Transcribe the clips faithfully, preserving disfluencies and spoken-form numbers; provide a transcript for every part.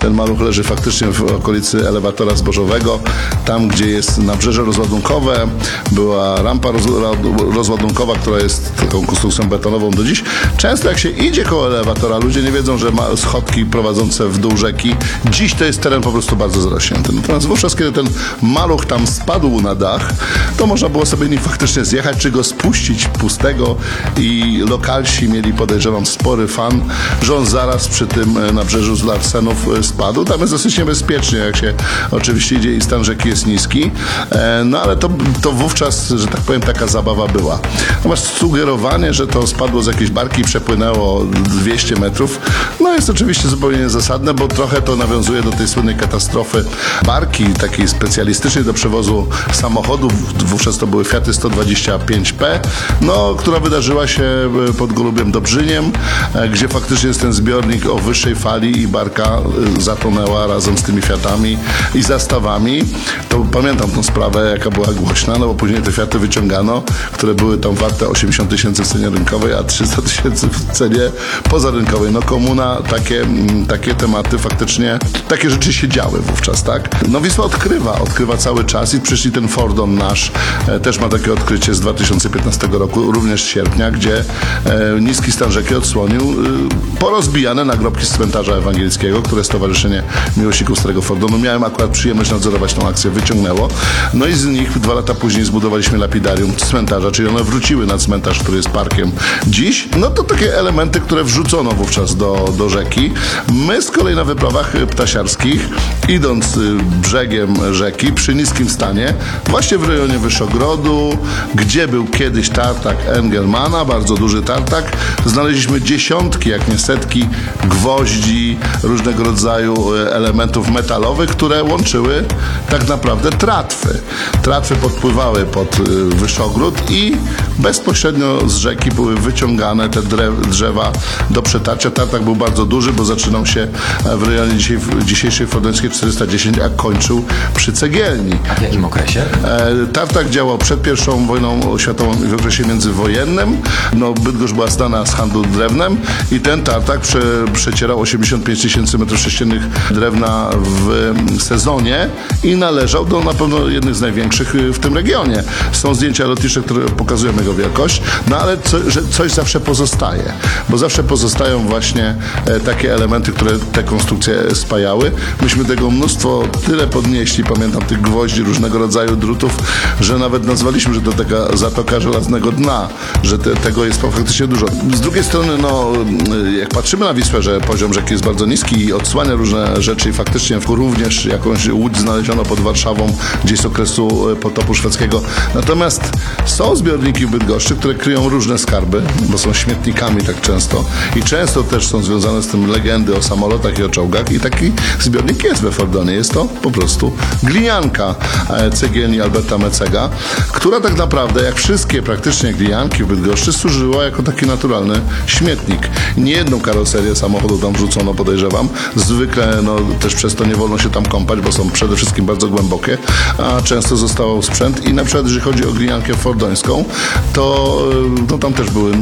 Ten maluch leży faktycznie w okolicy elewatora zbożowego, tam gdzie jest nabrzeże rozładunkowe, była rampa roz, rozładunkowa, która jest taką konstrukcją betonową do dziś. Często jak się idzie koło elewatora, ludzie nie wiedzą, że ma schodki prowadzące w dół rzeki. Dziś to jest teren po prostu bardzo zarośnięty. Natomiast wówczas, kiedy ten maluch tam spadł na dach, to można było sobie nim faktycznie zjechać, czy go spuścić pustego i lokalsi mieli, podejrzewam, spory fan, że on zaraz przy tym nabrzeżu z Larsenów spadł. Tam jest dosyć niebezpiecznie, jak się oczywiście idzie i stan rzeki jest niski. No ale to, to wówczas, że tak powiem, taka zabawa była. Natomiast sugerowanie, że to spadło z jakiejś barki i przepłynęło dwieście metrów, no jest oczywiście zupełnie niezasadne, bo trochę to nawiązuje do tej słynnej katastrofy barki, takiej specjalistycznej do przewozu samochodów, wówczas to były Fiaty sto dwadzieścia pięć P, no, która wydarzyła się pod Golubiem Dobrzyniem, gdzie faktycznie jest ten zbiornik o wyższej fali i barka zatonęła razem z tymi Fiatami i zastawami. To pamiętam tą sprawę, jaka była głośna, no bo później te Fiaty wyciągano, które były tam warte osiemdziesiąt tysięcy w cenie rynkowej, a trzysta tysięcy w cenie pozarynkowej. No komuna, takie, takie tematy faktycznie, takie rzeczy się działy wówczas, tak? No Wisła odkrywa, odkrywa cały czas i przyszli ten Fordon nasz, e, też ma takie odkrycie z dwa tysiące piętnastego roku, również z sierpnia, gdzie e, niski stan rzeki odsłonił e, porozbijane nagrobki z cmentarza ewangelickiego, które Stowarzyszenie Miłośników Starego Fordonu, miałem akurat przyjemność nadzorować tą akcję, wyciągnęło. No i z nich dwa lata później zbudowaliśmy lapidarium cmentarza, czyli one wróciły na cmentarz, który jest parkiem dziś. No to takie elementy, które wrzucono wówczas do, do rzeki. My z kolei na wyprawach ptasiarskich, idąc brzegiem rzeki przy niskim stanie, właśnie w rejonie Wyszogrodu, gdzie był kiedyś tartak Engelmana, bardzo duży tartak, znaleźliśmy dziesiątki, jak nie setki gwoździ, różnego rodzaju elementów metalowych, które łączyły tak naprawdę tratwy. Tratwy podpływały pod Wyszogród i bezpośrednio z rzeki były wyciągane te drzewa do przetarcia. Tartak był bardzo duży, bo zaczynał się w rejonie dzisiaj, dzisiejszej Fordońskiej czterysta dziesięć, a kończył przy Cegielni. A w jakim okresie? Tartak działał przed pierwszą wojną światową i w okresie międzywojennym. No, Bydgoszcz była znana z handlu drewnem i ten tartak prze, przecierał osiemdziesiąt pięć tysięcy metrów sześciennych drewna w sezonie i należał do na pewno jednych z największych w tym regionie. Są zdjęcia lotnicze, które pokazują jego wielkość, no ale co, że coś zawsze pozostaje, bo zawsze pozostają właśnie e, takie elementy, które te konstrukcje spajały. Myśmy tego mnóstwo tyle podnieśli, pamiętam tych gwoździ, różnego rodzaju drutów, że nawet nazwaliśmy, że to taka zatoka żelaznego dna, że te, tego jest faktycznie dużo. Z drugiej strony, no, jak patrzymy na Wisłę, że poziom rzeki jest bardzo niski i odsłania różne rzeczy i faktycznie również jakąś łódź znaleziono pod Warszawą gdzieś z okresu potopu szwedzkiego. Natomiast są zbiorniki w Bydgoszczy, które kryją różne skarby, bo są śmietnikami tak często i często też są związane z tym legendy o samolotach i o czołgach i taki zbiornik jest we Fordonie. Jest to po prostu glinianka cegielni Alberta Mecega, która tak naprawdę, jak wszystkie praktycznie glinianki w Bydgoszczy, służyła jako taki naturalny śmietnik. Nie jedną karoserię samochodu tam wrzucono, podejrzewam. Zwykle no, też przez to nie wolno się tam kąpać, bo są przede wszystkim bardzo głębokie, a często zostawał sprzęt i na przykład jeżeli chodzi o gliniankę fordońską, to no, tam też były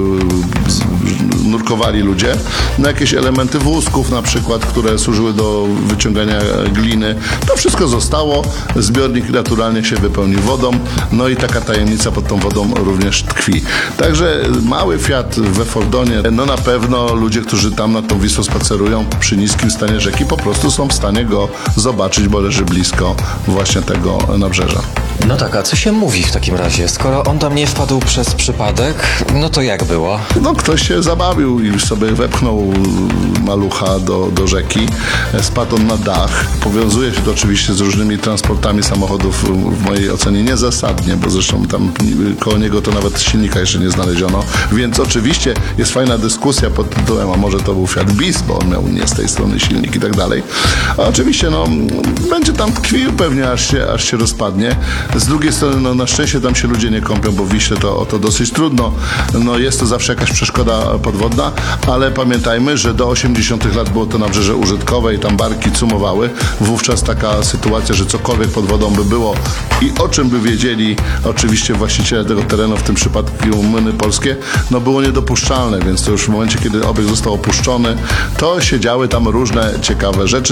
nurkowali ludzie na jakieś elementy wózków na przykład, które służyły do wyciągania gliny. To wszystko zostało, zbiornik naturalnie się wypełnił wodą, no i taka tajemnica pod tą wodą również tkwi. Także mały Fiat we Fordonie, no na pewno ludzie, którzy tam nad tą Wisłą spacerują przy niskim stanie rzeki, po prostu są w stanie go zobaczyć, bo leży blisko właśnie tego nabrzeża. No tak, a co się mówi w takim razie? Skoro on tam nie wpadł przez przypadek, no to jak było? No ktoś się zabawił i sobie wepchnął malucha do, do rzeki, spadł on na dach. Powiązuje się to oczywiście z różnymi transportami samochodów, w mojej ocenie niezasadnie, bo zresztą tam koło niego to nawet silnika jeszcze nie znaleziono, więc oczywiście jest fajna dyskusja pod tytułem, a może to był Fiat Bis, bo on miał nie z tej strony silnik i tak dalej. A oczywiście no, będzie tam tkwił pewnie, aż się, aż się rozpadnie. Z drugiej strony, no na szczęście tam się ludzie nie kąpią, bo w Wiśle to o to dosyć trudno. No jest to zawsze jakaś przeszkoda podwodna, ale pamiętajmy, że do osiemdziesiątych lat było to nabrzeże użytkowe i tam barki cumowały. Wówczas taka sytuacja, że cokolwiek pod wodą by było i o czym by wiedzieli oczywiście właściciele tego terenu, w tym przypadku Młyny Polskie, no było niedopuszczalne, więc to już w momencie, kiedy obiekt został opuszczony, to się działy tam różne ciekawe rzeczy.